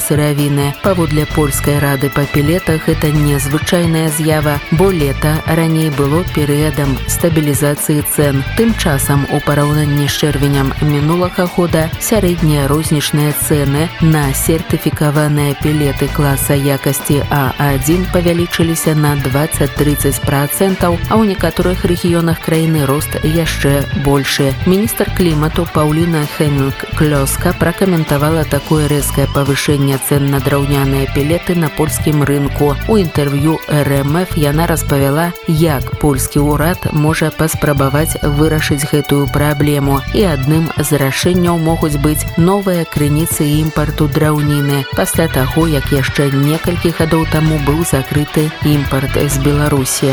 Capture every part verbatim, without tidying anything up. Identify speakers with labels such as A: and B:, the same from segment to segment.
A: сыравіны. Паводле польскай рады па пелетах гэта незвычайная з'ява, бо лета раней было перыядам стабілізацыі цэн. Тым часам у параўнанні з чэрвенем мінулага года сярэднія рознічныя цэны на сертыфікаваныя пелеты класа якасці А адзін павялічыліся на дваццаць-трыццаць працэнтаў, а ў некаторых рэгіёнах краіны рост яшчэ большы. Міністр клімату Паўліна Хенінг-Клёска пракаментавала такое рэзкае павышэнне цэн на драўняныя пелеты на польскім рынку. У інтэрв'ю эр эм эф яна распавяла, як польскі ўрад можа паспрабаваць вырашыць гэтую праблему. І адным з рашэнняў могуць быць новыя крыніцы імпарту драўніны, пасля таго, як яшчэ некалькі гадоў таму быў закрыты імпарт з Беларусі.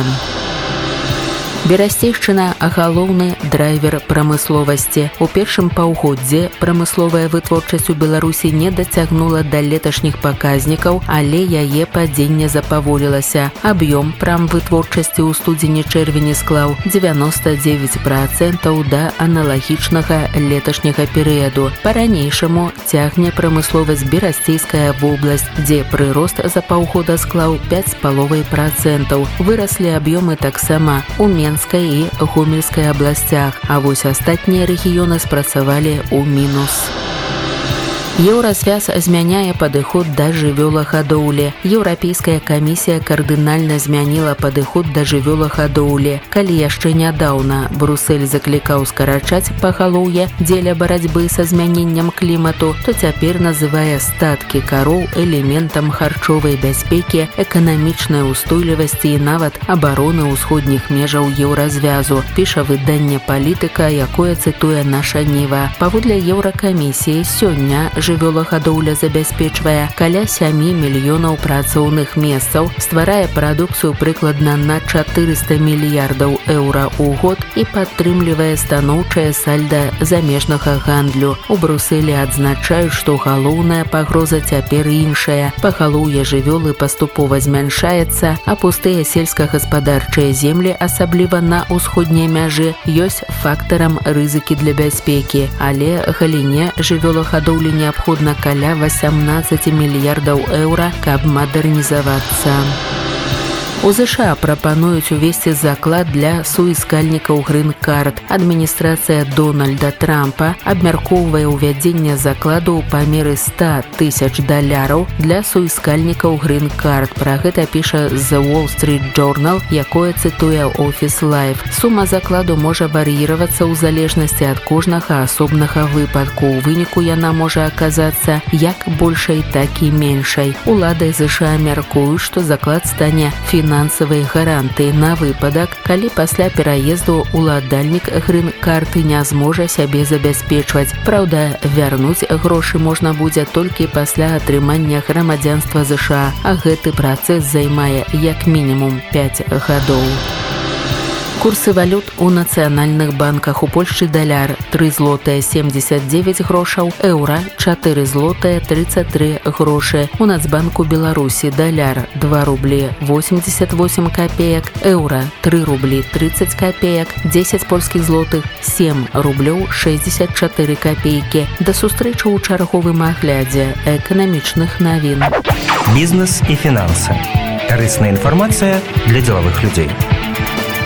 A: Берасцейшчына – галоўны драйвер прамысловасці. У першым паўгоддзі прамысловая вытворчасць у Беларусі не дацягнула да леташніх паказнікаў, але яе падзенне запаволілася. Аб'ём прамвытворчасці ў студзені-чэрвені склаў дзевяноста дзевяць працэнтаў да аналагічнага леташняга перыяду. Па-ранейшаму цягне прамысловасць Берасцейская вобласць, дзе прырост за паўгода склаў пяць з паловай працэнтаў. Выраслі аб'ёмы таксама у Менскай і Гомельскай абласцях, а вось астатнія рэгіёны спрацавалі ў мінус. Еўразвяз змяняе падыход да жывёлагадоўлі. Еўрапейская камісія кардынальна змяніла падыход да жывёлагадоўлі. Калі яшчэ нядаўна Брусэль заклікаў скарачаць пагалоўе дзеля барацьбы са змяненнем клімату, то цяпер называе статкі кароў элементам харчовай бяспекі, эканамічнай устойлівасці і нават абароны ўсходніх межаў еўразвязу, піша выданне «Палітыка», якое цытуе наша Ніва. Паводле Еўракамісіі сёння жывёлагадоўля забяспечвае каля сямі мільёнаў працоўных месцаў, стварае прадукцыю прыкладна на чатырыста мільярдаў еўра ў год і падтрымлівае станоўчае сальда замежнага гандлю. У Брусэлі адзначаюць, што галоўная пагроза цяпер іншая. Пагалоўе жывёлы паступова змяншаецца, а пустыя сельскагаспадарчыя землі, асабліва на ўсходняй мяжы, ёсць фактарам рызыкі для бяспекі, але галіне жывёлагадоўлі неабходна неабходна каля васямнаццаць мільярдаў еўра, каб мадэрнізавацца. У ЗША прапануюць увесці заклад для суіскальнікаў грын-карт. Адміністрацыя Дональда Трампа абмяркоўвае ўвядзенне закладу ў памеры ста тысяч даляраў для суіскальнікаў грын-карт. Пра гэта піша The Wall Street Journal, якое цытуе Office Life. Сума закладу можа вар'іравацца ў залежнасці ад кожнага асобнага выпадку. У выніку яна можа аказацца як большай, так і меншай. Улады ЗША мяркуюць, што заклад стане фінансавым фінансавыя гарантыі на выпадак, калі пасля пераезду уладальнік грын-карты не зможа сябе забяспечваць. Праўда, вярнуць грошы можна будзе толькі пасля атрымання грамадзянства ЗША, а гэты працэс займае як мінімум пяць гадоў. Курсы валют у нацыянальных банках. У Польшчы даляр тры злотыя сямдзесят дзевяць грошаў, еўра чатыры злотыя трыццаць тры грошы. У Нацбанку Беларусі даляр два рублі восемьдесят восемь копеек, еўра тры рублі трыццаць копеек, дзесяць польскіх злотых сем рублёў шэсцьдзесят чатыры копейкі. Да сустрэчы ў чарговым аглядзе эканамічных навін.
B: Бізнес і фінансы. Карысная інфармацыя для дзелавых людзей.